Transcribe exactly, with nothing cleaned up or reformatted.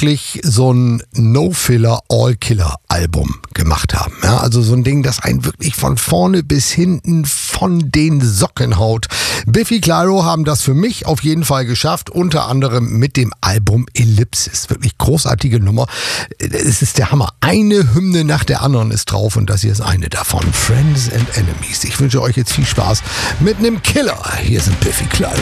wirklich so ein No-Filler, All-Killer-Album gemacht haben. Ja, also so ein Ding, das einen wirklich von vorne bis hinten von den Socken haut. Biffy Clyro haben das für mich auf jeden Fall geschafft, unter anderem mit dem Album Ellipsis. Wirklich großartige Nummer. Es ist der Hammer. Eine Hymne nach der anderen ist drauf und das hier ist eine davon. Friends and Enemies. Ich wünsche euch jetzt viel Spaß mit einem Killer. Hier sind Biffy Clyro.